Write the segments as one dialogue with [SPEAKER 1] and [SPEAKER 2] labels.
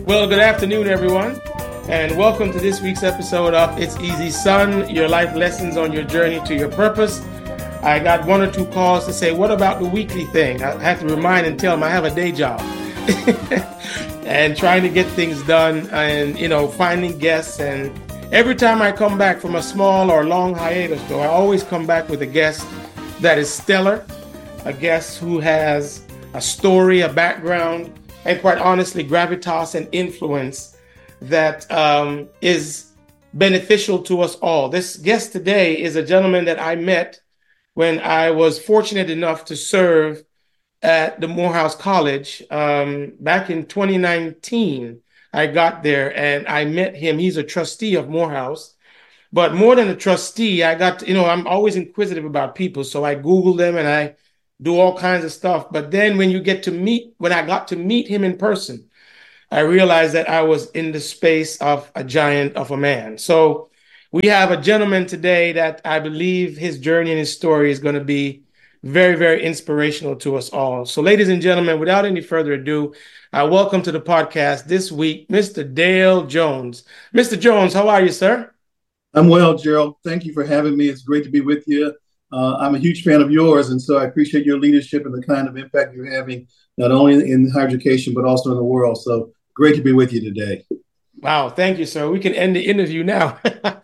[SPEAKER 1] Well, good afternoon, everyone, and welcome to this week's episode of It's Easy Son, your life lessons on your journey to your purpose. I got one or two calls to say, what about the weekly thing? I have to remind and tell them I have a day job and trying to get things done and, finding guests. And every time I come back from a small or long hiatus, though, I always come back with a guest that is stellar, a guest who has a story, a background, and quite honestly, gravitas and influence that is beneficial to us all. This guest today is a gentleman that I met when I was fortunate enough to serve at the Morehouse College back in 2019. I got there and I met him. He's a trustee of Morehouse. But more than a trustee, I got to, I'm always inquisitive about people. So I Googled them and I do all kinds of stuff. But then when I got to meet him in person, I realized that I was in the space of a giant of a man. So we have a gentleman today that I believe his journey and his story is going to be very, very inspirational to us all. So ladies and gentlemen, without any further ado, I welcome to the podcast this week, Mr. Dale Jones. Mr. Jones, how are you, sir?
[SPEAKER 2] I'm well, Gerald. Thank you for having me. It's great to be with you. I'm a huge fan of yours, and so I appreciate your leadership and the kind of impact you're having, not only in higher education, but also in the world. So great to be with you today.
[SPEAKER 1] Wow. Thank you, sir. We can end the interview now.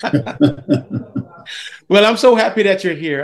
[SPEAKER 1] Well, I'm so happy that you're here.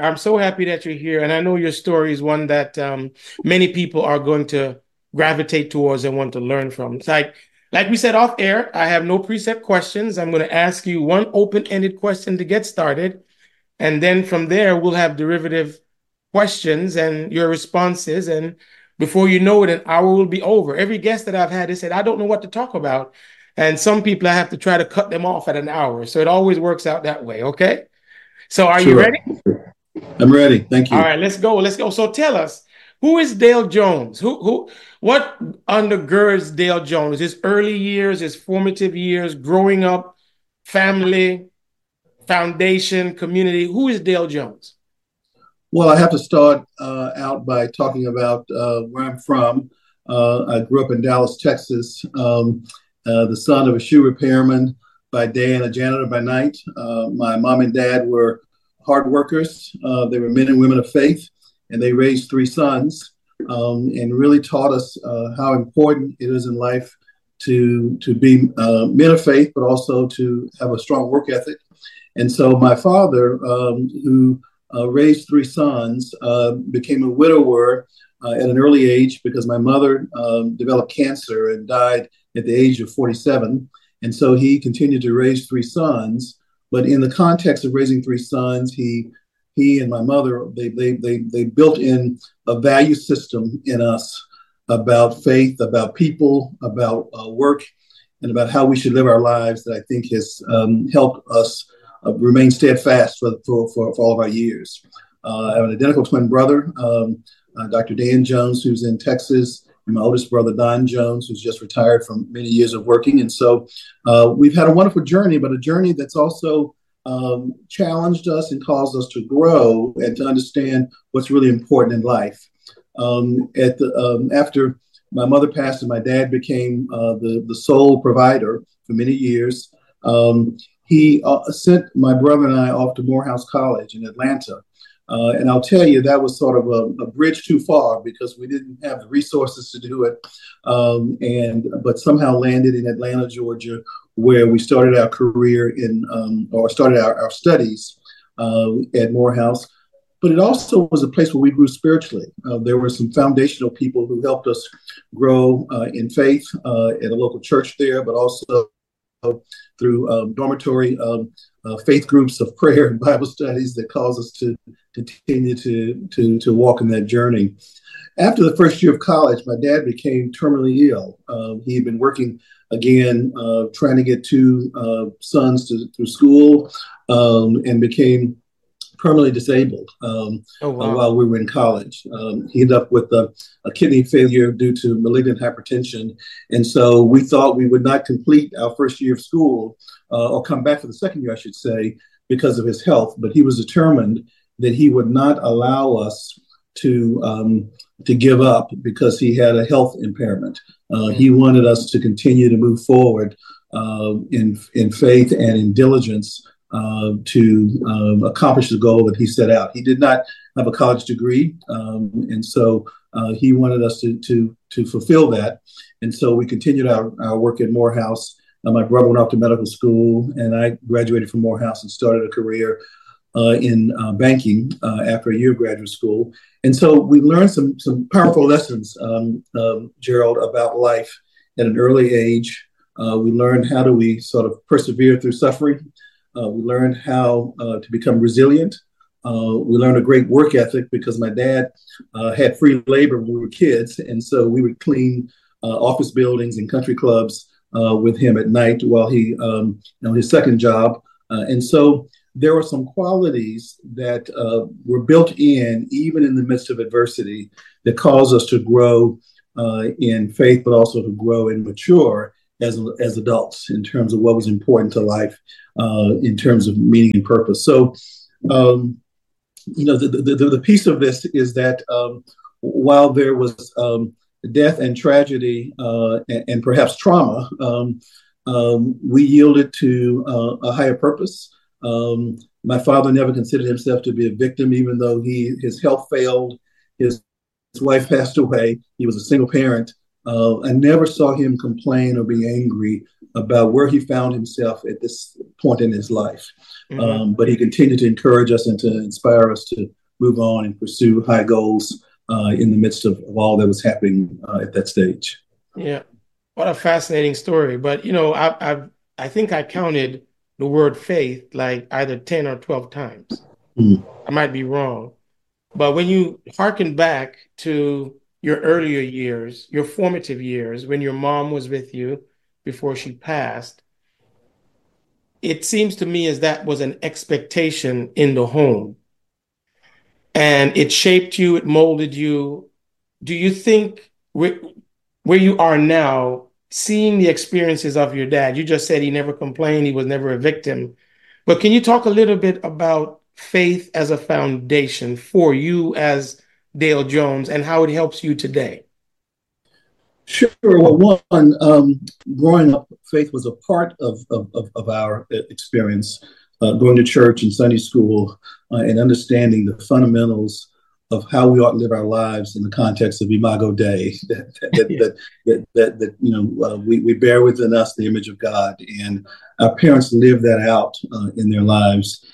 [SPEAKER 1] And I know your story is one that many people are going to gravitate towards and want to learn from. It's like we said off air, I have no preset questions. I'm going to ask you one open-ended question to get started. And then from there, we'll have derivative questions and your responses. And before you know it, an hour will be over. Every guest that I've had, they said, I don't know what to talk about. And some people, I have to try to cut them off at an hour. So it always works out that way. Okay. So are you ready?
[SPEAKER 2] I'm ready. Thank you.
[SPEAKER 1] All right, let's go. So tell us, who is Dale Jones? What undergirds Dale Jones? His early years, his formative years, growing up, family, foundation, community. Who is Dale Jones?
[SPEAKER 2] Well, I have to start out by talking about where I'm from. I grew up in Dallas, Texas, the son of a shoe repairman by day and a janitor by night. My mom and dad were hard workers. They were men and women of faith, and they raised three sons and really taught us how important it is in life to be men of faith, but also to have a strong work ethic. And so my father, who raised three sons, became a widower at an early age because my mother developed cancer and died at the age of 47. And so he continued to raise three sons. But in the context of raising three sons, he and my mother, they built in a value system in us about faith, about people, about work, and about how we should live our lives that I think has helped us remain steadfast for all of our years. I have an identical twin brother, Dr. Dan Jones, who's in Texas, and my oldest brother, Don Jones, who's just retired from many years of working. And so we've had a wonderful journey, but a journey that's also challenged us and caused us to grow and to understand what's really important in life. After my mother passed and my dad became the sole provider for many years, he sent my brother and I off to Morehouse College in Atlanta. And I'll tell you, that was sort of a bridge too far because we didn't have the resources to do it. But somehow landed in Atlanta, Georgia, where we started our career started our studies at Morehouse. But it also was a place where we grew spiritually. There were some foundational people who helped us grow in faith at a local church there, but also through dormitory faith groups of prayer and Bible studies that caused us to continue to walk in that journey. After the first year of college, my dad became terminally ill. He had been working again, trying to get two sons through school, and became permanently disabled while we were in college. He ended up with a kidney failure due to malignant hypertension. And so we thought we would not complete our first year of school or come back for the second year, I should say, because of his health. But he was determined that he would not allow us to give up because he had a health impairment. He wanted us to continue to move forward in faith and in diligence to accomplish the goal that he set out. He did not have a college degree, and so he wanted us to fulfill that. And so we continued our work at Morehouse. My brother went off to medical school, and I graduated from Morehouse and started a career in banking after a year of graduate school. And so we learned some powerful lessons, Gerald, about life at an early age. We learned how do we sort of persevere through suffering. We learned how to become resilient. We learned a great work ethic because my dad had free labor when we were kids. And so we would clean office buildings and country clubs with him at night while he, his second job. And so there were some qualities that were built in, even in the midst of adversity, that caused us to grow in faith, but also to grow and mature as adults in terms of what was important to life, in terms of meaning and purpose. So, the piece of this is that while there was death and tragedy and perhaps trauma, we yielded to a higher purpose. My father never considered himself to be a victim, even though his health failed, his wife passed away. He was a single parent. I never saw him complain or be angry about where he found himself at this point in his life. Mm-hmm. But he continued to encourage us and to inspire us to move on and pursue high goals in the midst of all that was happening at that stage.
[SPEAKER 1] Yeah, what a fascinating story. But, I think I counted the word faith like either 10 or 12 times. Mm-hmm. I might be wrong. But when you hearken back to your earlier years, your formative years, when your mom was with you before she passed, it seems to me as that was an expectation in the home. And it shaped you, it molded you. Do you think where you are now, seeing the experiences of your dad, you just said he never complained, he was never a victim. But can you talk a little bit about faith as a foundation for you as Dale Jones and how it helps you today?
[SPEAKER 2] Sure. Well, one, growing up, faith was a part of our experience, going to church and Sunday school and understanding the fundamentals of how we ought to live our lives in the context of Imago Dei, we bear within us the image of God, and our parents live that out in their lives.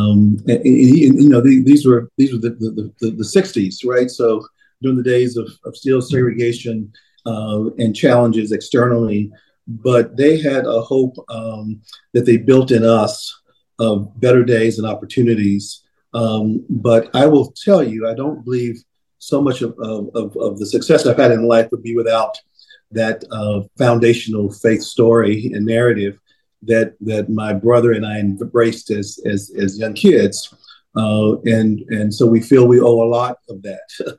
[SPEAKER 2] These were the 60s, right? So during the days of still segregation and challenges externally, but they had a hope that they built in us of better days and opportunities. But I will tell you, I don't believe so much of the success I've had in life would be without that foundational faith story and narrative that my brother and I embraced as young kids, and so we feel we owe a lot of that,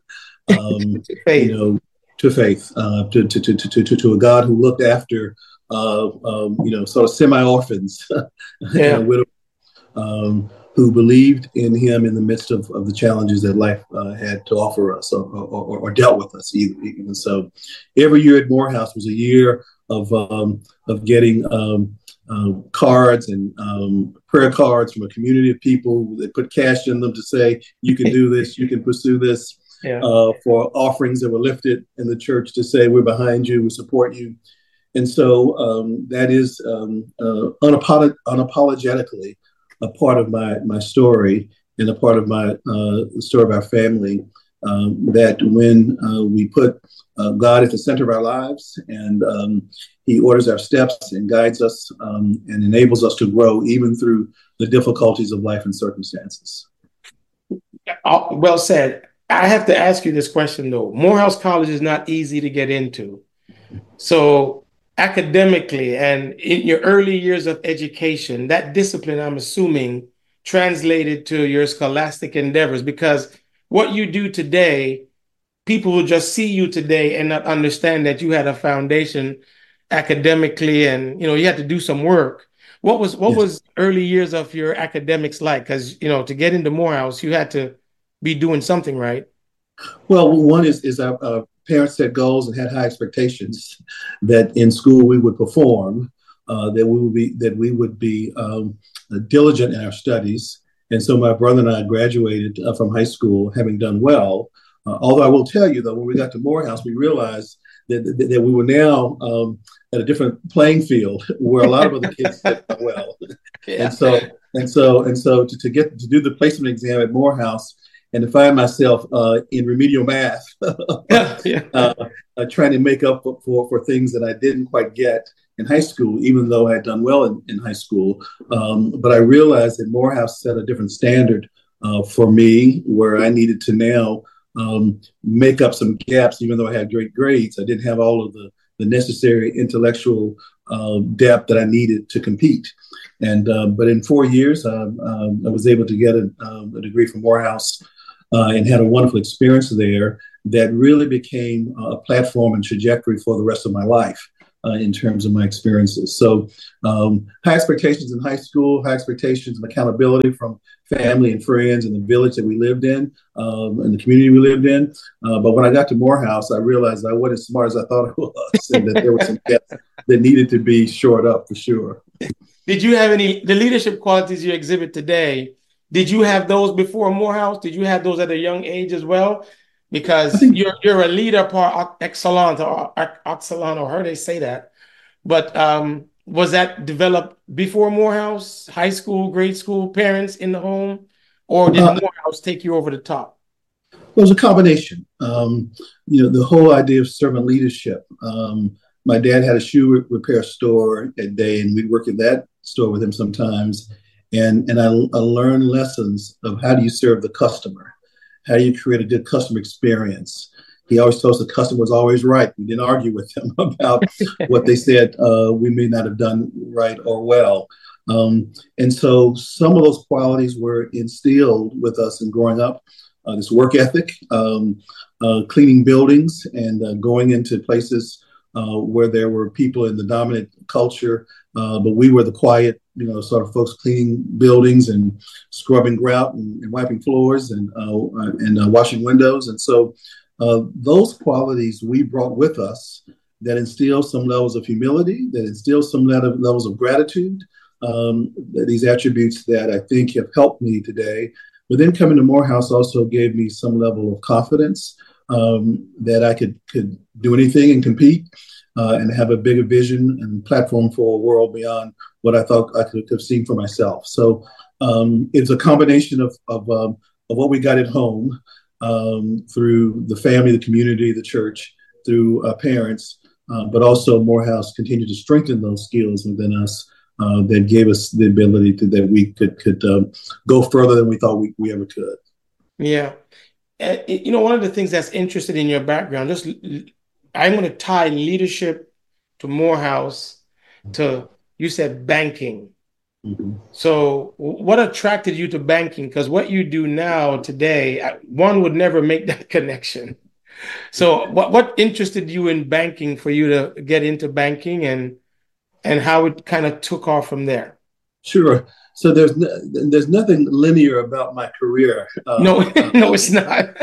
[SPEAKER 2] to faith, to a God who looked after, sort of semi-orphans, who believed in him in the midst of the challenges that life had to offer us, or dealt with us even. So every year at Morehouse was a year of getting cards and prayer cards from a community of people that put cash in them to say, you can do this, you can pursue this, for offerings that were lifted in the church to say, we're behind you, we support you. And so that is unapologetically a part of my story and a part of the story of our family, that when we put God at the center of our lives, and he orders our steps and guides us and enables us to grow even through the difficulties of life and circumstances.
[SPEAKER 1] Well said. I have to ask you this question, though. Morehouse College is not easy to get into. So academically and in your early years of education, that discipline, I'm assuming, translated to your scholastic endeavors, because what you do today, people will just see you today and not understand that you had a foundation academically, and you had to do some work. What was early years of your academics like? Because to get into Morehouse, you had to be doing something, right?
[SPEAKER 2] Well, one is our parents set goals and had high expectations that in school we would perform, that we would be diligent in our studies. And so my brother and I graduated from high school having done well. Although I will tell you, though, when we got to Morehouse, we realized that we were now at a different playing field where a lot of other kids did well. Yeah. And so to get to do the placement exam at Morehouse and to find myself in remedial math, trying to make up for things that I didn't quite get in high school, even though I had done well in high school. But I realized that Morehouse set a different standard for me, where I needed to now make up some gaps. Even though I had great grades, I didn't have all of the necessary intellectual depth that I needed to compete. And but in 4 years, I was able to get a degree from Morehouse and had a wonderful experience there that really became a platform and trajectory for the rest of my life. In terms of my experiences. So high expectations in high school, high expectations and accountability from family and friends and the village that we lived in and the community we lived in. But when I got to Morehouse, I realized I wasn't as smart as I thought I was and that there were some gaps that needed to be shored up for sure.
[SPEAKER 1] Did you have the leadership qualities you exhibit today? Did you have those before Morehouse? Did you have those at a young age as well? Because you're a leader par excellence, or how they say that. But was that developed before Morehouse, high school, grade school, parents in the home, or did Morehouse take you over the top?
[SPEAKER 2] It was a combination. The whole idea of servant leadership. My dad had a shoe repair store at Day, and we'd work at that store with him sometimes. And I learned lessons of how do you serve the customer. How do you create a good customer experience? He always told us the customer was always right. We didn't argue with him about what they said we may not have done right or well. And so some of those qualities were instilled with us in growing up. This work ethic, cleaning buildings and going into places where there were people in the dominant culture, but we were the quiet, sort of folks cleaning buildings and scrubbing grout and wiping floors and washing windows. And so those qualities we brought with us that instill some levels of humility, that instill some levels of gratitude, these attributes that I think have helped me today. But then coming to Morehouse also gave me some level of confidence that I could do anything and compete and have a bigger vision and platform for a world beyond what I thought I could have seen for myself. So it's a combination of what we got at home through the family, the community, the church, through parents, but also Morehouse continued to strengthen those skills within us that gave us the ability that we could go further than we thought we ever could.
[SPEAKER 1] Yeah. One of the things that's interested in your background, I'm going to tie leadership to Morehouse to, you said banking. Mm-hmm. So what attracted you to banking? Because what you do now today, one would never make that connection. So what interested you in banking for you to get into banking and how it kind of took off from there?
[SPEAKER 2] Sure. So there's nothing linear about my career.
[SPEAKER 1] No, it's not.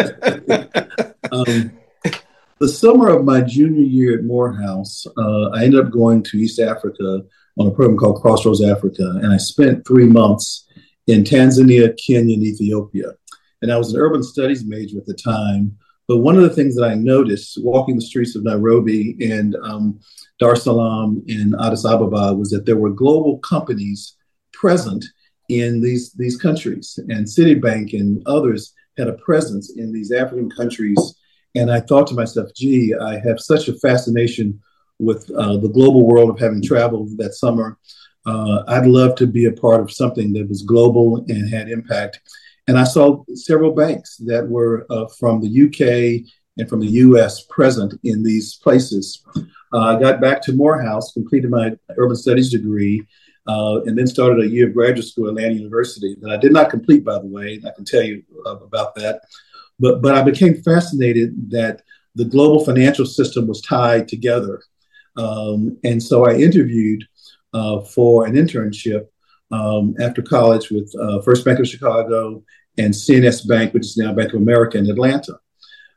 [SPEAKER 2] The summer of my junior year at Morehouse, I ended up going to East Africa on a program called Crossroads Africa, and I spent 3 months in Tanzania, Kenya, and Ethiopia. And I was an urban studies major at the time. But one of the things that I noticed walking the streets of Nairobi and Dar es Salaam and Addis Ababa was that there were global companies present in these countries, and Citibank and others had a presence in these African countries. And I thought to myself, gee, I have such a fascination with the global world of having traveled that summer. I'd love to be a part of something that was global and had impact. And I saw several banks that were from the UK and from the US present in these places. I got back to Morehouse, completed my urban studies degree, and then started a year of graduate school at Atlanta University that I did not complete, by the way. I can tell you about that. But I became fascinated that the global financial system was tied together. And so I interviewed for an internship after college with First Bank of Chicago and CNS Bank, which is now Bank of America in Atlanta.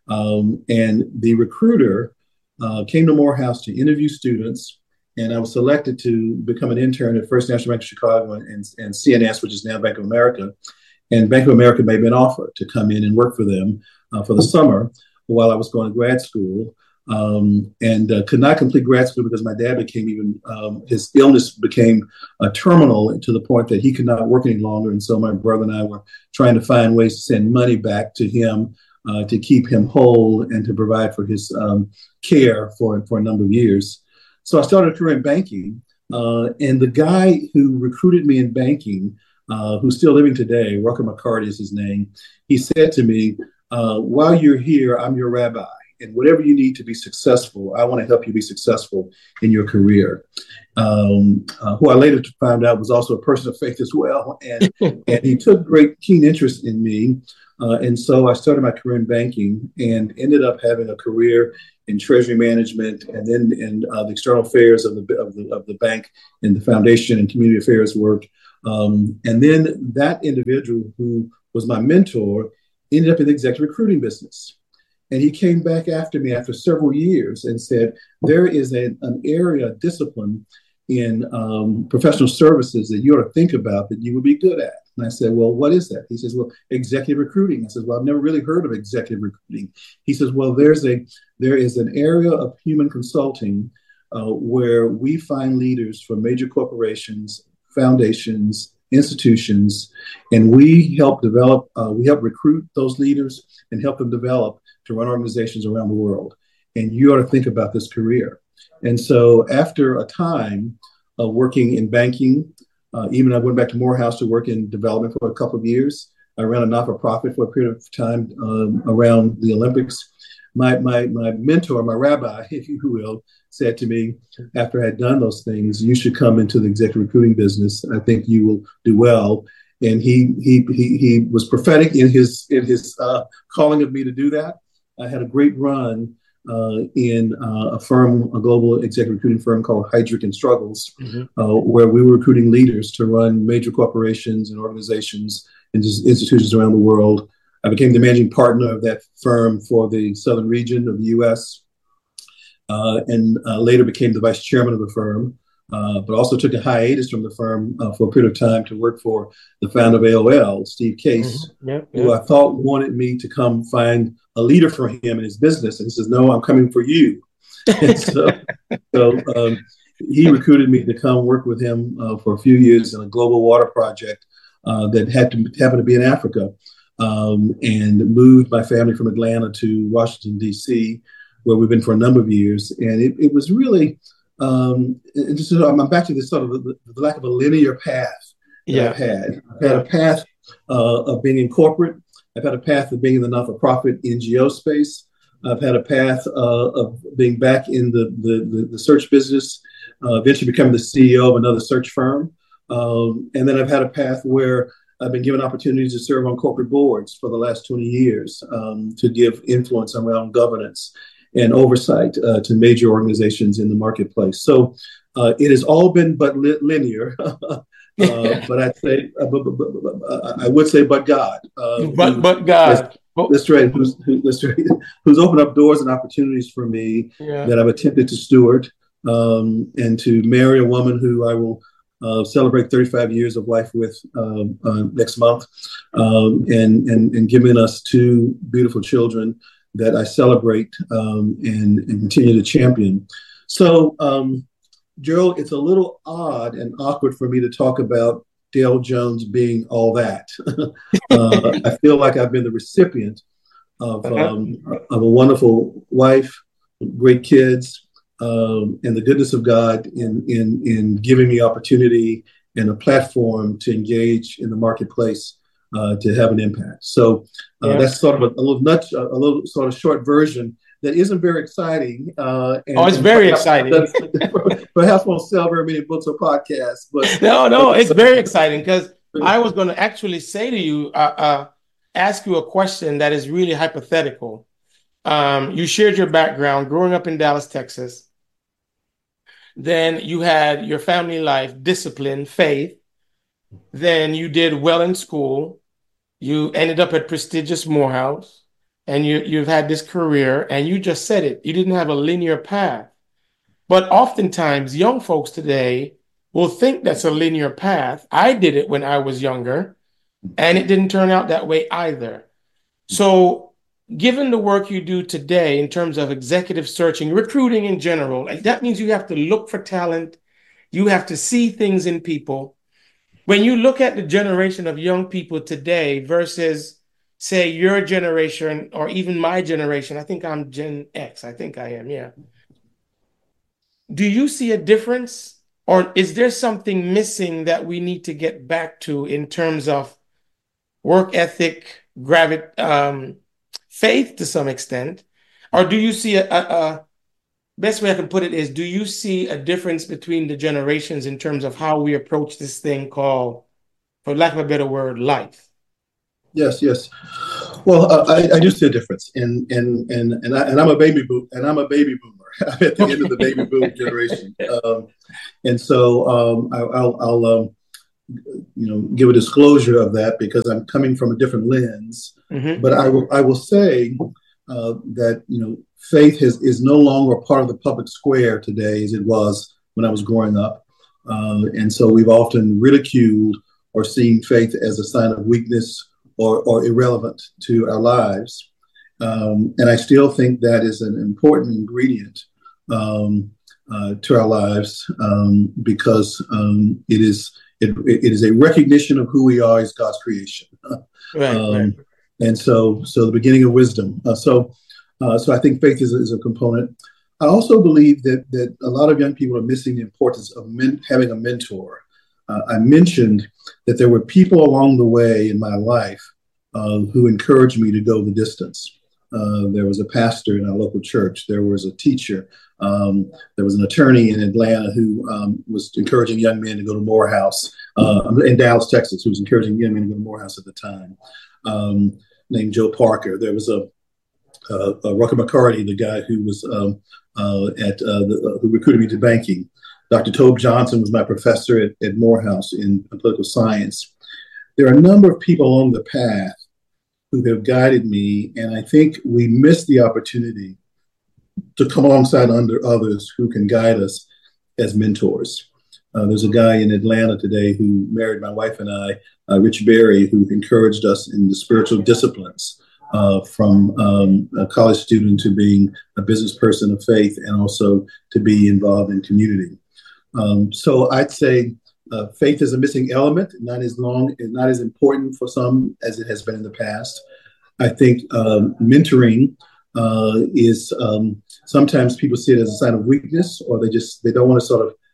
[SPEAKER 2] And the recruiter came to Morehouse to interview students, and I was selected to become an intern at First National Bank of Chicago and CNS, which is now Bank of America. And Bank of America made me an offer to come in and work for them for the summer while I was going to grad school. And could not complete grad school because my dad his illness became terminal to the point that he could not work any longer. And so my brother and I were trying to find ways to send money back to him to keep him whole and to provide for his care for a number of years. So I started a career in banking. And the guy who recruited me in banking, who's still living today, Rucker McCarty is his name, he said to me, while you're here, I'm your rabbi. And whatever you need to be successful, I want to help you be successful in your career. Who I later found out was also a person of faith as well. And he took great, keen interest in me. And so I started my career in banking and ended up having a career in treasury management and then in the external affairs of the bank and the foundation and community affairs work. And then that individual who was my mentor ended up in the executive recruiting business. And he came back after me after several years and said, there is an area of discipline in professional services that you ought to think about that you would be good at. And I said, well, what is that? He says, well, executive recruiting. I said, well, I've never really heard of executive recruiting. He says, well, there is an area of human consulting where we find leaders from major corporations, foundations, institutions, and we help recruit those leaders and help them develop to run organizations around the world. And you ought to think about this career. And so after a time of working in banking, even I went back to Morehouse to work in development for a couple of years. I ran a not-for-profit for a period of time around the Olympics. My mentor, my rabbi, if you will, said to me after I had done those things, you should come into the executive recruiting business. I think you will do well. And he was prophetic in his calling of me to do that. I had a great run in a global executive recruiting firm called Heidrick and Struggles, where we were recruiting leaders to run major corporations and organizations and institutions around the world. I became the managing partner of that firm for the southern region of the U.S. And later became the vice chairman of the firm, but also took a hiatus from the firm for a period of time to work for the founder of AOL, Steve Case, who I thought wanted me to come find a leader for him in his business. And he says, no, I'm coming for you. And so he recruited me to come work with him for a few years in a global water project that happened to be in Africa, and moved my family from Atlanta to Washington, D.C., where we've been for a number of years. And it was really, I'm back to this sort of the lack of a linear path that I've had. I've had a path of being in corporate. I've had a path of being in the not-for-profit NGO space. I've had a path of being back in the search business, eventually becoming the CEO of another search firm. And then I've had a path where I've been given opportunities to serve on corporate boards for the last 20 years to give influence around governance and oversight to major organizations in the marketplace. So it has all been but linear. But I'd say, I would say, but God.
[SPEAKER 1] But God.
[SPEAKER 2] That's right. Who's opened up doors and opportunities for me that I've attempted to steward, and to marry a woman who I will celebrate 35 years of life with next month, and giving us two beautiful children that I celebrate and continue to champion. So, Gerald, it's a little odd and awkward for me to talk about Dale Jones being all that. I feel like I've been the recipient of a wonderful wife, great kids, and the goodness of God in giving me opportunity and a platform to engage in the marketplace to have an impact. So that's sort of a little sort of short version that isn't very exciting.
[SPEAKER 1] It's very exciting.
[SPEAKER 2] Perhaps won't sell very many books or podcasts, but
[SPEAKER 1] no, it's very exciting, because I was going to actually say to you, ask you a question that is really hypothetical. You shared your background growing up in Dallas, Texas. Then you had your family life, discipline, faith. Then you did well in school. You ended up at prestigious Morehouse. and you've had this career, and you just said it. You didn't have a linear path. But oftentimes, young folks today will think that's a linear path. I did it when I was younger, and it didn't turn out that way either. So, given the work you do today in terms of executive searching, recruiting in general, like that means you have to look for talent, you have to see things in people. When you look at the generation of young people today versus, say, your generation or even my generation, I think I'm Gen X, I think I am, yeah. Do you see a difference, or is there something missing that we need to get back to in terms of work ethic, faith to some extent? Or do you see a best way I can put it is, do you see a difference between the generations in terms of how we approach this thing called, for lack of a better word, life?
[SPEAKER 2] Yes, yes. Well, I do see a difference, and I'm a baby boom, and I'm a baby boomer. I'm at the end of the baby boom generation, and so I'll give a disclosure of that because I'm coming from a different lens. Mm-hmm. But I will say that faith is no longer part of the public square today as it was when I was growing up, and so we've often ridiculed or seen faith as a sign of weakness or irrelevant to our lives. And I still think that is an important ingredient to our lives because it is a recognition of who we are as God's creation. Right. And so the beginning of wisdom. So I think faith is a component. I also believe that a lot of young people are missing the importance of having a mentor. I mentioned that there were people along the way in my life who encouraged me to go the distance. There was a pastor in our local church. There was a teacher. There was an attorney in Atlanta who was encouraging young men to go to Morehouse, in Dallas, Texas, who was encouraging young men to go to Morehouse at the time, named Joe Parker. There was a Rucker McCarty, the guy who was who recruited me to banking. Dr. Tobe Johnson was my professor at Morehouse in political science. There are a number of people along the path who have guided me, and I think we miss the opportunity to come alongside under others who can guide us as mentors. There's a guy in Atlanta today who married my wife and I, Rich Berry, who encouraged us in the spiritual disciplines, from a college student to being a business person of faith and also to be involved in community. So I'd say faith is a missing element, not as important for some as it has been in the past. I think mentoring is sometimes people see it as a sign of weakness, or they don't want to sort of,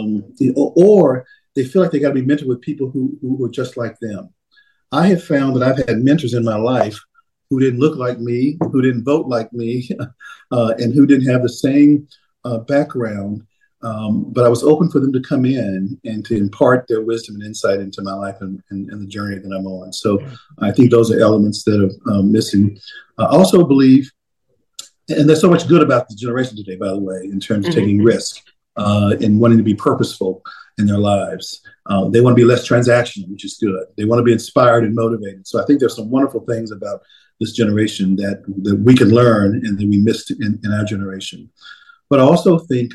[SPEAKER 2] or they feel like they got to be mentored with people who are just like them. I have found that I've had mentors in my life who didn't look like me, who didn't vote like me, and who didn't have the same background. But I was open for them to come in and to impart their wisdom and insight into my life and the journey that I'm on. So I think those are elements that are missing. I also believe, and there's so much good about the generation today, by the way, in terms of taking risk and wanting to be purposeful in their lives. They want to be less transactional, which is good. They want to be inspired and motivated. So I think there's some wonderful things about this generation that we can learn and that we missed in our generation. But I also think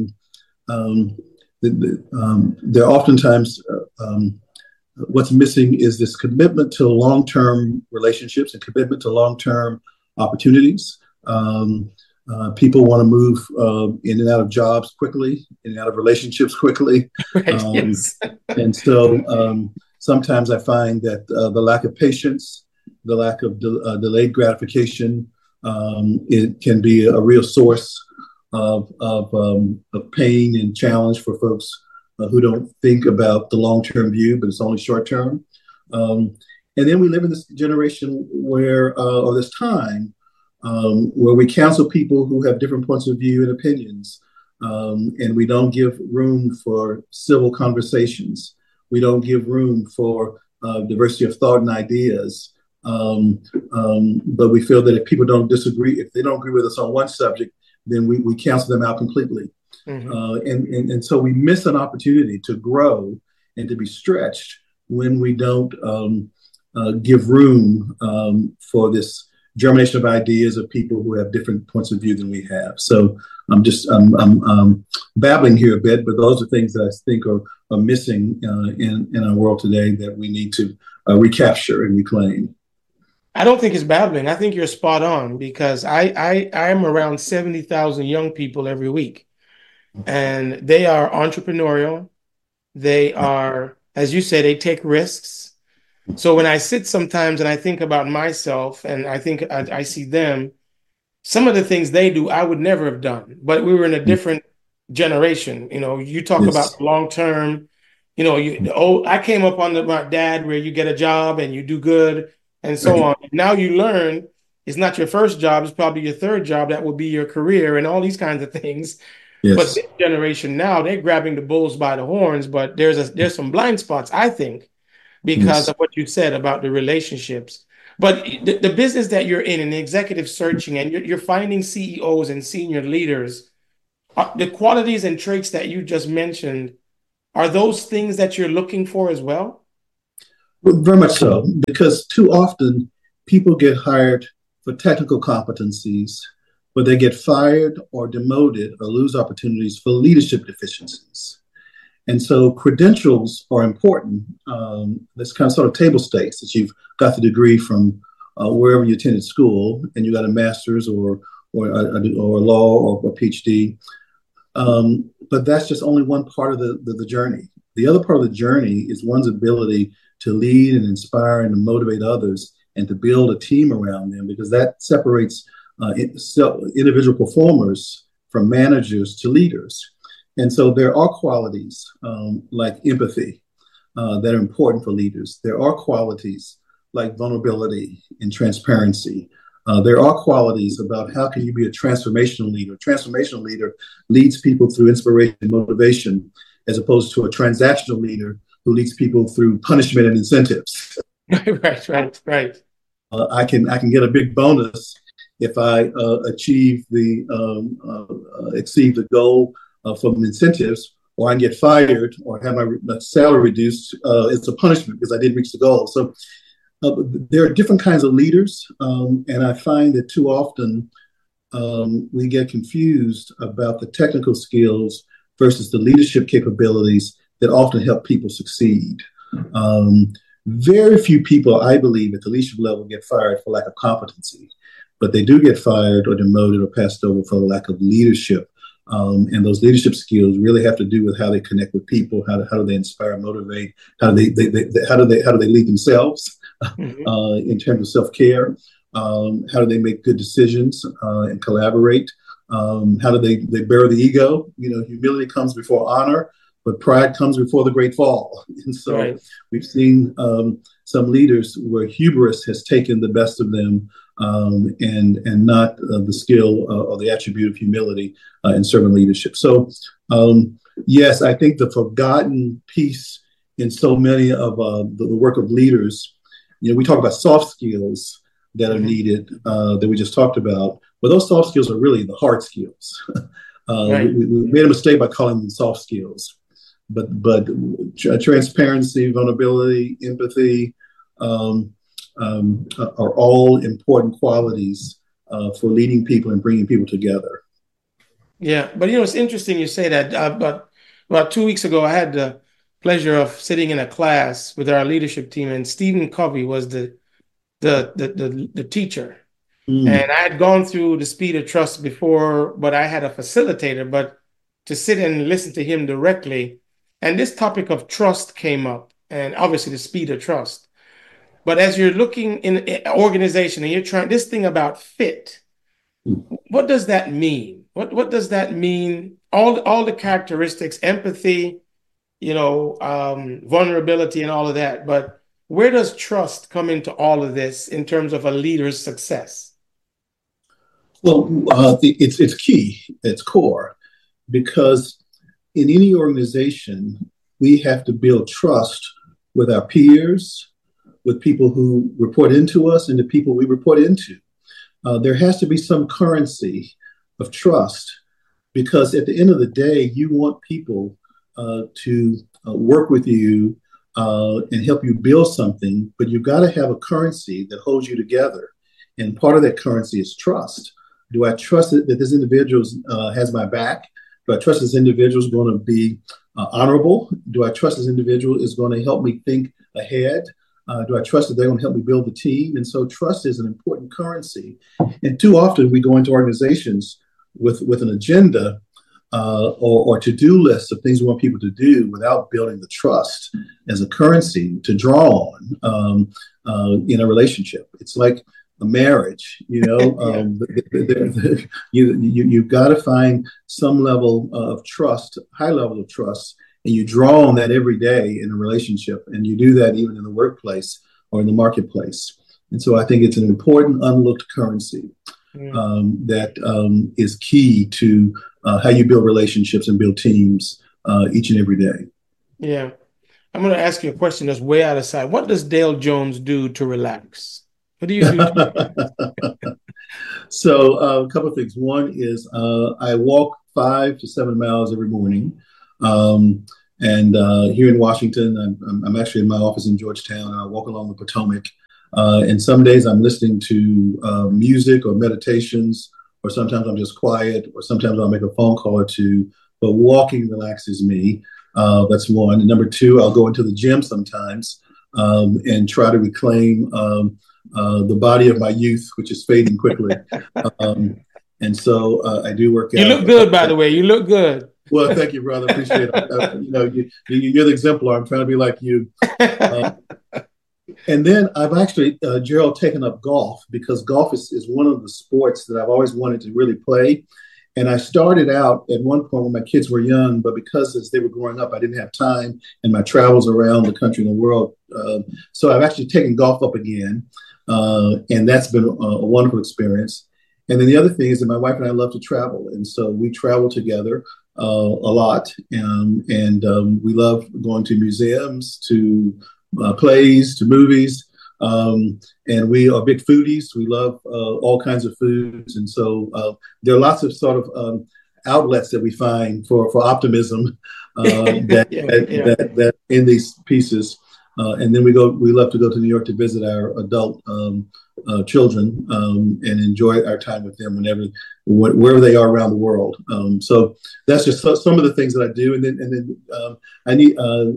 [SPEAKER 2] there are oftentimes what's missing is this commitment to long-term relationships and commitment to long-term opportunities. People want to move in and out of jobs quickly, in and out of relationships quickly. Right, yes. And so sometimes I find that the lack of patience, the lack of delayed gratification, it can be a real source of pain and challenge for folks who don't think about the long-term view, but it's only short-term. And then we live in this generation or this time where we counsel people who have different points of view and opinions, and we don't give room for civil conversations. We don't give room for diversity of thought and ideas. But we feel that if people don't disagree, if they don't agree with us on one subject, then we cancel them out completely. Mm-hmm. And so we miss an opportunity to grow and to be stretched when we don't give room for this germination of ideas of people who have different points of view than we have. So I'm babbling here a bit, but those are things that I think are missing in our world today that we need to recapture and reclaim.
[SPEAKER 1] I don't think it's babbling. I think you're spot on because I'm around 70,000 young people every week, and they are entrepreneurial. They are, as you say, they take risks. So when I sit sometimes and I think about myself and I think I see them, some of the things they do, I would never have done, but we were in a different generation. You know, you talk
[SPEAKER 2] Yes.
[SPEAKER 1] about long term, I came up on my dad where you get a job and you do good and so
[SPEAKER 2] Right.
[SPEAKER 1] on. Now you learn it's not your first job, it's probably your third job that will be your career and all these kinds of things. But
[SPEAKER 2] Yes.
[SPEAKER 1] this generation now, they're grabbing the bulls by the horns, but there's some blind spots, I think, because
[SPEAKER 2] Yes.
[SPEAKER 1] of what you said about the relationships. But the business that you're in executive searching and you're finding CEOs and senior leaders, the qualities and traits that you just mentioned, are those things that you're looking for as well?
[SPEAKER 2] Well, very much so, because too often people get hired for technical competencies, but they get fired or demoted or lose opportunities for leadership deficiencies. And so credentials are important. That's kind of sort of table stakes that you've got the degree from wherever you attended school, and you got a master's or a law or a PhD. But that's just only one part of the journey. The other part of the journey is one's ability to lead and inspire and to motivate others and to build a team around them, because that separates individual performers from managers to leaders. And so there are qualities like empathy that are important for leaders. There are qualities like vulnerability and transparency. There are qualities about how can you be a transformational leader. A transformational leader leads people through inspiration and motivation, as opposed to a transactional leader who leads people through punishment and incentives.
[SPEAKER 1] Right.
[SPEAKER 2] I can get a big bonus if I exceed the goal from incentives, or I can get fired or have my salary reduced. It's a punishment because I didn't reach the goal. So there are different kinds of leaders, and I find that too often we get confused about the technical skills versus the leadership capabilities that often help people succeed. Very few people, I believe, at the leadership level get fired for lack of competency, but they do get fired or demoted or passed over for lack of leadership. And those leadership skills really have to do with how they connect with people, how do they inspire and motivate, how do they lead themselves in terms of self-care, how do they make good decisions and collaborate, how do they bury the ego. Humility comes before honor, but pride comes before the great fall. And so
[SPEAKER 1] Right.
[SPEAKER 2] we've seen some leaders where hubris has taken the best of them, and not the skill or the attribute of humility in servant leadership. So, yes, I think the forgotten piece in so many of the work of leaders, we talk about soft skills that are needed that we just talked about, but those soft skills are really the hard skills.
[SPEAKER 1] Right.
[SPEAKER 2] We made a mistake by calling them soft skills, but transparency, vulnerability, empathy, are all important qualities for leading people and bringing people together.
[SPEAKER 1] Yeah, but it's interesting you say that. About 2 weeks ago, I had the pleasure of sitting in a class with our leadership team, and Stephen Covey was the teacher.
[SPEAKER 2] Mm.
[SPEAKER 1] And I had gone through the speed of trust before, but I had a facilitator. But to sit and listen to him directly, and this topic of trust came up, and obviously the speed of trust. But as you're looking in an organization and you're trying this thing about fit, what does that mean? What does that mean? All the characteristics, empathy, vulnerability, and all of that. But where does trust come into all of this in terms of a leader's success?
[SPEAKER 2] Well, it's key, it's core, because in any organization, we have to build trust with our peers, with people who report into us, and the people we report into. There has to be some currency of trust, because at the end of the day, you want people to work with you and help you build something, but you've got to have a currency that holds you together. And part of that currency is trust. Do I trust that this individual has my back? Do I trust this individual is going to be honorable? Do I trust this individual is going to help me think ahead? Do I trust that they're going to help me build the team? And so trust is an important currency. And too often we go into organizations with an agenda or to-do list of things we want people to do without building the trust as a currency to draw on in a relationship. It's like a marriage, you've got to find some level of trust, high level of trust, and you draw on that every day in a relationship. And you do that even in the workplace or in the marketplace. And so I think it's an important unlooked currency that is key to how you build relationships and build teams each and every day.
[SPEAKER 1] Yeah. I'm going to ask you a question that's way out of sight. What does Dale Jones do to relax? What do you do?
[SPEAKER 2] So a couple of things. One is I walk 5 to 7 miles every morning. And here in Washington, I'm actually in my office in Georgetown, and I walk along the Potomac. And some days I'm listening to music or meditations, or sometimes I'm just quiet, or sometimes I'll make a phone call or two. But walking relaxes me. That's one. And number two, I'll go into the gym sometimes and try to reclaim the body of my youth, which is fading quickly. And so I do work out.
[SPEAKER 1] You look good, by the way. You look good.
[SPEAKER 2] Well, thank you, brother. Appreciate it. You're the exemplar. I'm trying to be like you. And then I've actually, Gerald, taken up golf because golf is one of the sports that I've always wanted to really play. And I started out at one point when my kids were young, but because as they were growing up, I didn't have time and my travels around the country and the world. So I've actually taken golf up again. And that's been a wonderful experience. And then the other thing is that my wife and I love to travel. And so we travel together a lot. And we love going to museums, to plays, to movies. And we are big foodies. We love all kinds of foods. And so there are lots of sort of outlets that we find for optimism that in these pieces. And then we love to go to New York to visit our adult children and enjoy our time with them wherever they are around the world. So that's just some of the things that I do. And then I need,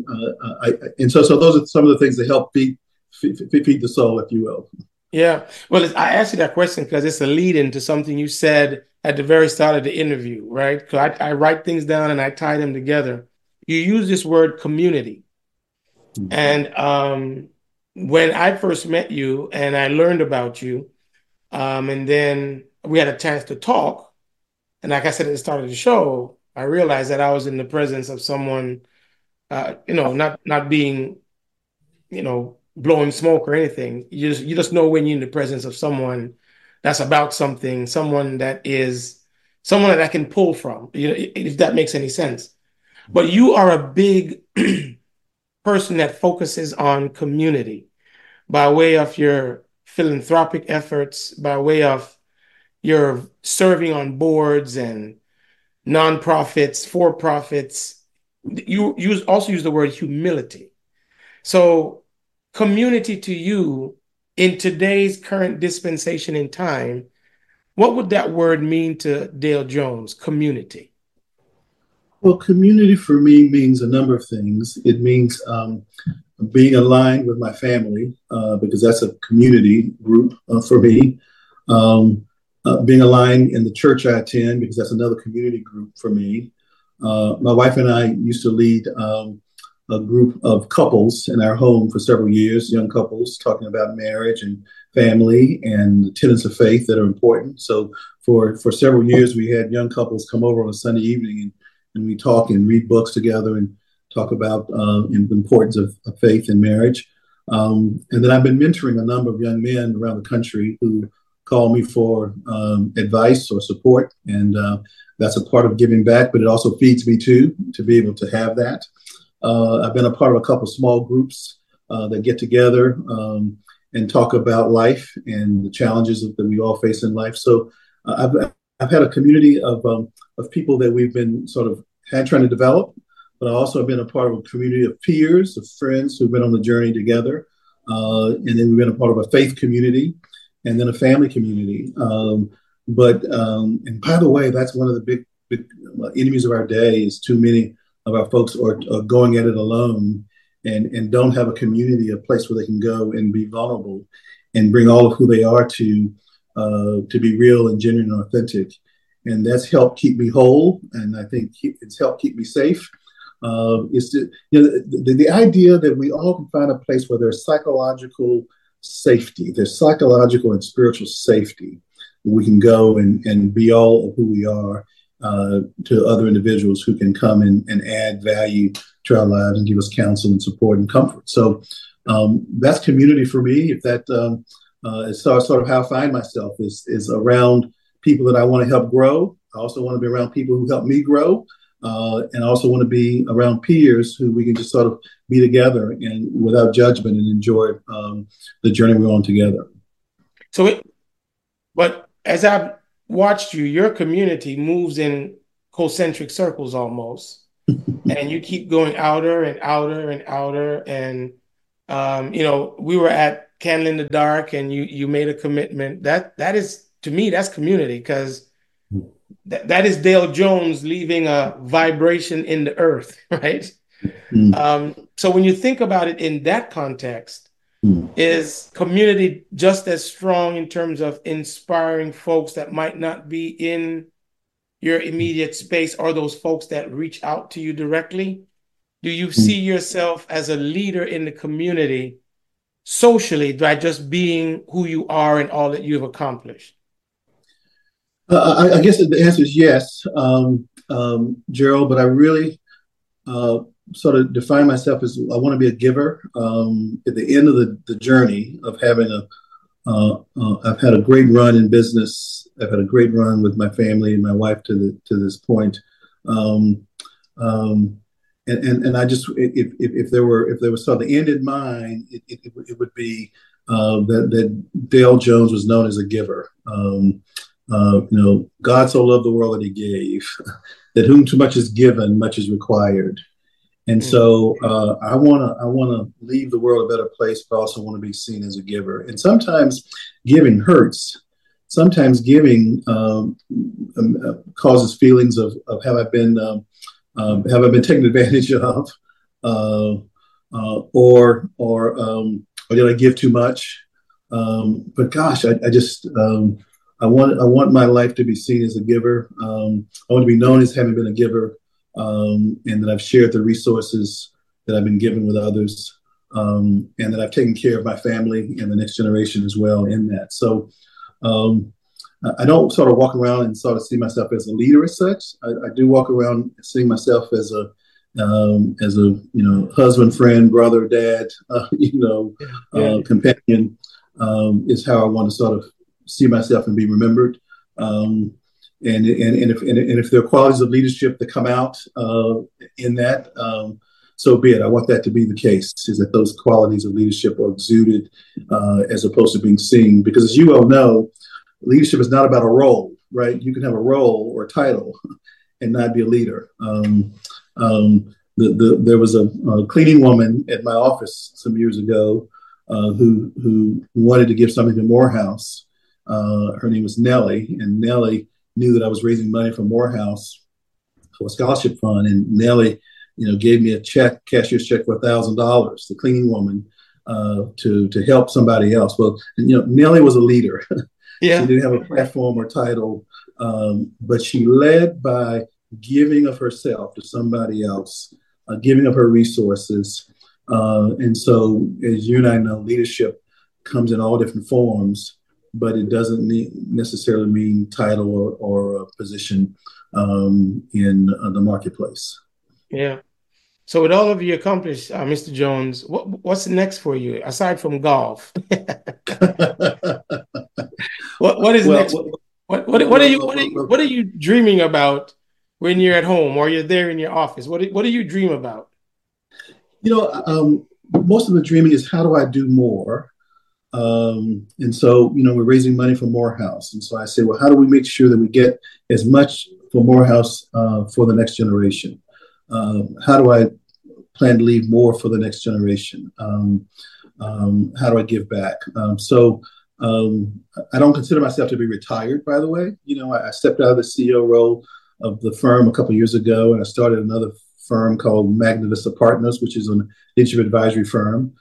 [SPEAKER 2] so those are some of the things that help feed the soul, if you will.
[SPEAKER 1] Yeah. Well, I asked you that question because it's a lead into something you said at the very start of the interview, right? Because I write things down and I tie them together. You use this word community. Mm-hmm. And when I first met you and I learned about you, and then we had a chance to talk, and like I said at the start of the show, I realized that I was in the presence of someone, not being, blowing smoke or anything. You just know when you're in the presence of someone that's about something, someone that I can pull from, if that makes any sense. But you are a big person that focuses on community by way of your philanthropic efforts, by way of your serving on boards and nonprofits, for-profits. You also use the word humility. So community to you in today's current dispensation in time, what would that word mean to Dale Jones, community?
[SPEAKER 2] Well, community for me means a number of things. It means being aligned with my family, because that's a community group for me. Being aligned in the church I attend, because that's another community group for me. My wife and I used to lead a group of couples in our home for several years, young couples, talking about marriage and family and the tenets of faith that are important. So for several years, we had young couples come over on a Sunday evening and we talk and read books together and talk about the importance of faith in marriage. And then I've been mentoring a number of young men around the country who call me for advice or support. And that's a part of giving back, but it also feeds me too, to be able to have that. I've been a part of a couple of small groups that get together and talk about life and the challenges that we all face in life. So I've had a community of people that we've been sort of trying to develop, but I also have been a part of a community of peers, of friends who've been on the journey together. And then we've been a part of a faith community. and then a family community. And by the way, that's one of the big enemies of our day is too many of our folks are going at it alone and don't have a community, a place where they can go and be vulnerable and bring all of who they are to be real and genuine and authentic. And that's helped keep me whole, and I think it's helped keep me safe. It's the idea that we all can find a place where there's psychological safety, there's psychological and spiritual safety. We can go and be all of who we are to other individuals who can come and add value to our lives and give us counsel and support and comfort. So that's community for me. If that is sort of how I find myself is around people that I want to help grow. I also want to be around people who help me grow. And I also want to be around peers who we can just sort of be together and without judgment and enjoy the journey we're on together.
[SPEAKER 1] But as I've watched you, your community moves in concentric circles almost, and you keep going outer and outer and outer. And we were at Candle in the Dark, and you made a commitment. That is, to me, that's community, because that is Dale Jones leaving a vibration in the earth, right? So when you think about it in that context, is community just as strong in terms of inspiring folks that might not be in your immediate space, or those folks that reach out to you directly? Do you see yourself as a leader in the community socially by just being who you are and all that you've accomplished?
[SPEAKER 2] I guess the answer is yes, Gerald, but I really sort of define myself as I want to be a giver. At the end of the journey of having I've had a great run in business. I've had a great run with my family and my wife to this point. And I just, if there was sort of the end in mind, it would be that Dale Jones was known as a giver. God so loved the world that he gave, that whom too much is given, much is required. And so I want to leave the world a better place, but also want to be seen as a giver. And sometimes giving hurts. Sometimes giving causes feelings of have I been taken advantage of, or did I give too much? But gosh, I want my life to be seen as a giver. I want to be known as having been a giver, and that I've shared the resources that I've been given with others, and that I've taken care of my family and the next generation as well in that. So I don't sort of walk around and sort of see myself as a leader as such. I do walk around seeing myself as a husband, friend, brother, dad, companion, is how I want to sort of see myself and be remembered. And if there are qualities of leadership that come out in that, so be it. I want that to be the case, is that those qualities of leadership are exuded as opposed to being seen. Because as you well know, leadership is not about a role, right? You can have a role or a title and not be a leader. There was a cleaning woman at my office some years ago who wanted to give something to Morehouse. Her name was Nellie, and Nellie knew that I was raising money for Morehouse for a scholarship fund. And Nellie, gave me a cashier's check for $1,000, the cleaning woman, to help somebody else. Well, Nellie was a leader. Yeah. She didn't have a platform or title, but she led by giving of herself to somebody else, giving of her resources. And so, as you and I know, leadership comes in all different forms, but it doesn't necessarily mean title or a position in the marketplace.
[SPEAKER 1] Yeah. So with all of you accomplished, Mr. Jones, what's next for you aside from golf? What is next? What are you dreaming about when you're at home or you're there in your office? What do you dream about?
[SPEAKER 2] Most of the dreaming is, how do I do more? And so, we're raising money for Morehouse. And so I say, well, how do we make sure that we get as much for Morehouse for the next generation? How do I plan to leave more for the next generation? How do I give back? So I don't consider myself to be retired, by the way. I stepped out of the CEO role of the firm a couple of years ago, and I started another firm called Magna Vista Partners, which is an leadership advisory firm.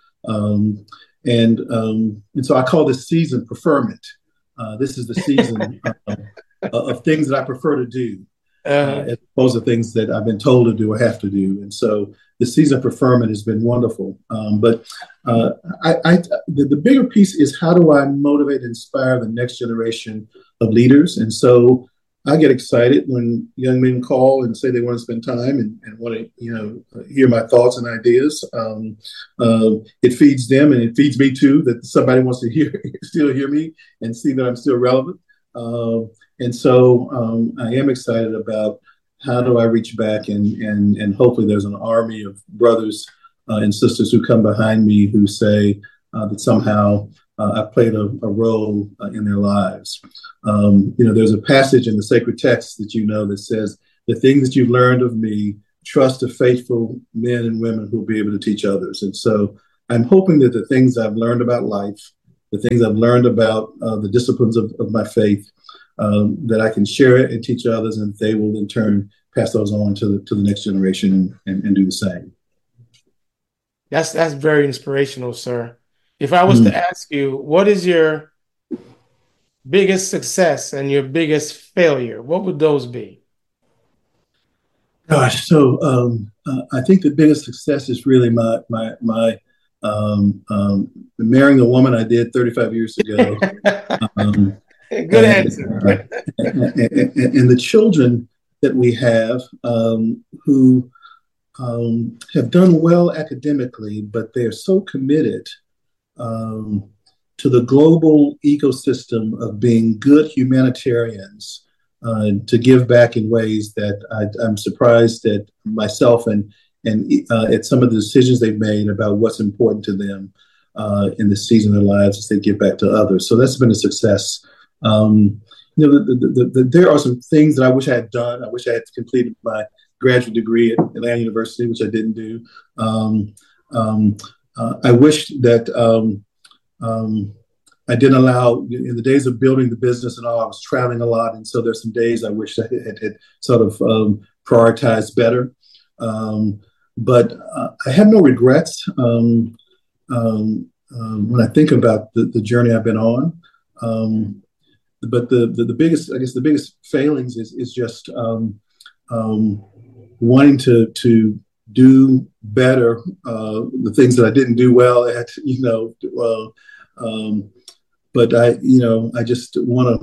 [SPEAKER 2] And so I call this season preferment. This is the season of things that I prefer to do, as opposed to things that I've been told to do or have to do. And so the season preferment has been wonderful. But the bigger piece is, how do I motivate and inspire the next generation of leaders? And so I get excited when young men call and say they want to spend time and want to, hear my thoughts and ideas. It feeds them, and it feeds me too, that somebody wants to still hear me and see that I'm still relevant. And so I am excited about, how do I reach back and hopefully there's an army of brothers and sisters who come behind me who say that somehow I've played a role in their lives. There's a passage in the sacred text that says, the things that you've learned of me, trust the faithful men and women who will be able to teach others. And so I'm hoping that the things I've learned about life, the things I've learned about the disciplines of my faith, that I can share it and teach others, and they will in turn pass those on to the next generation and do the same.
[SPEAKER 1] That's very inspirational, sir. If I was to ask you, what is your biggest success and your biggest failure, what would those be?
[SPEAKER 2] Gosh, so I think the biggest success is really my marrying the woman I did 35 years ago.
[SPEAKER 1] Good answer.
[SPEAKER 2] And the children that we have, who have done well academically, but they are so committed to the global ecosystem of being good humanitarians, to give back in ways that I'm surprised at myself and at some of the decisions they've made about what's important to them in this season of their lives as they give back to others. So that's been a success. There are some things that I wish I had done. I wish I had completed my graduate degree at Atlanta University, which I didn't do. I wish that I didn't allow, in the days of building the business and all, I was traveling a lot. And so there's some days I wish I had sort of prioritized better. But I have no regrets when I think about the journey I've been on. But the biggest, I guess, the biggest failings is just wanting to do better, the things that I didn't do well at, but I just want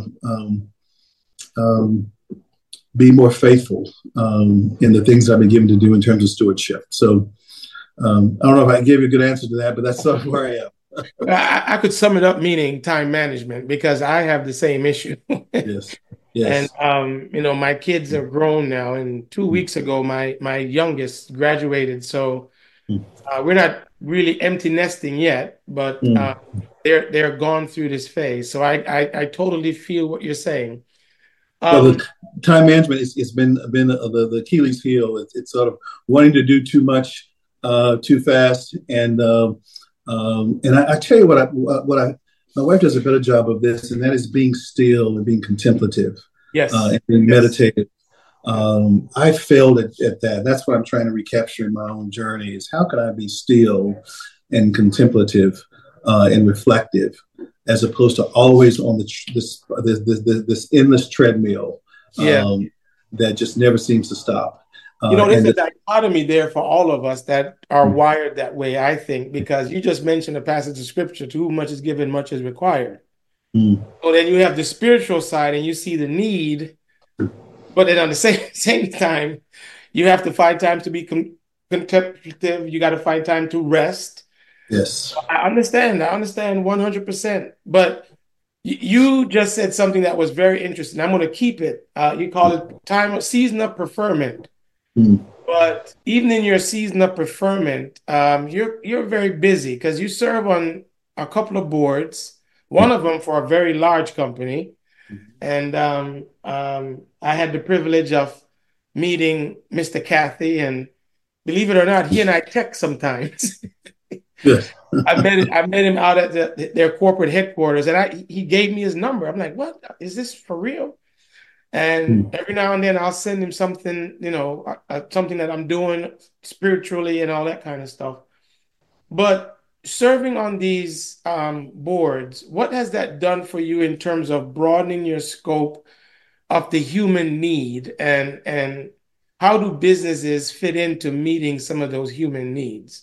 [SPEAKER 2] to be more faithful in the things I've been given to do in terms of stewardship. So I don't know if I gave you a good answer to that, but that's sort of where I am.
[SPEAKER 1] I could sum it up meaning time management, because I have the same issue.
[SPEAKER 2] Yes. Yes.
[SPEAKER 1] And my kids are grown now, and 2 weeks ago my youngest graduated. So we're not really empty nesting yet, but they're gone through this phase. So I totally feel what you're saying.
[SPEAKER 2] Well, the time management it's been the Achilles heel. It's sort of wanting to do too much too fast, and I tell you what my wife does a better job of this, and that is being still and being contemplative.
[SPEAKER 1] Yes.
[SPEAKER 2] And being meditative. I failed at that. That's what I'm trying to recapture in my own journey, is how can I be still and contemplative and reflective, as opposed to always on this endless treadmill that just never seems to stop.
[SPEAKER 1] There's a dichotomy there for all of us that are wired that way, I think, because you just mentioned a passage of scripture, to whom much is given, much is required. So then you have the spiritual side and you see the need, but then on the same time, you have to find time to be contemplative. You got to find time to rest.
[SPEAKER 2] Yes.
[SPEAKER 1] I understand 100%. But you just said something that was very interesting. I'm going to keep it. You call it season of preferment. But even in your season of preferment, you're very busy because you serve on a couple of boards. One of them for a very large company. And I had the privilege of meeting Mr. Cathy, and believe it or not, he and I text sometimes.
[SPEAKER 2] Good.
[SPEAKER 1] I met him out at their corporate headquarters, and he gave me his number. I'm like, what is this for real? And every now and then I'll send him something, something that I'm doing spiritually and all that kind of stuff. But serving on these boards, what has that done for you in terms of broadening your scope of the human need, and how do businesses fit into meeting some of those human needs?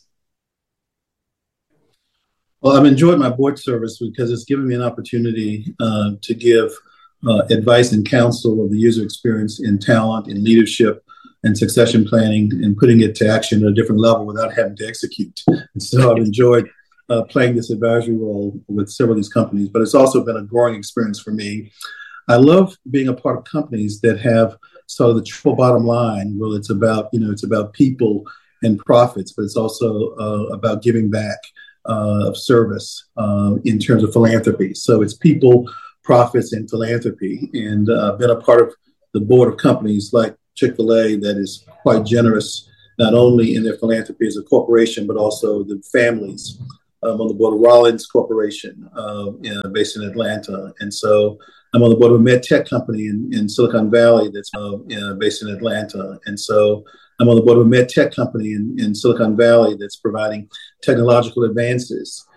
[SPEAKER 2] Well, I've enjoyed my board service because it's given me an opportunity to give advice and counsel of the user experience in talent, in leadership, and succession planning, and putting it to action at a different level without having to execute. And so I've enjoyed playing this advisory role with several of these companies, but it's also been a growing experience for me. I love being a part of companies that have sort of the triple bottom line. Well, it's about people and profits, but it's also about giving back of service in terms of philanthropy. So it's people, profits, and philanthropy. And I've been a part of the board of companies like Chick-fil-A that is quite generous, not only in their philanthropy as a corporation, but also the families. I'm on the board of Rollins Corporation, based in Atlanta. And so I'm on the board of a med tech company in Silicon Valley that's based in Atlanta. And so I'm on the board of a med tech company in Silicon Valley that's providing technological advances